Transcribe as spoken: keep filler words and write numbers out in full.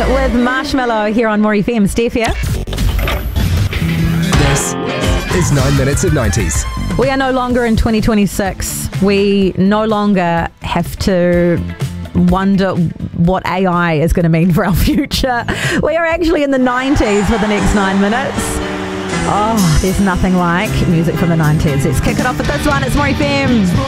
with Marshmallow here on More F M. Steph here. This is nine minutes of nineties. We are no longer in twenty twenty-six. We no longer have to wonder what A I is going to mean for our future. We are actually in the nineties for the next nine minutes. Oh, there's nothing like music from the nineties. Let's kick it off with this one. It's More F M.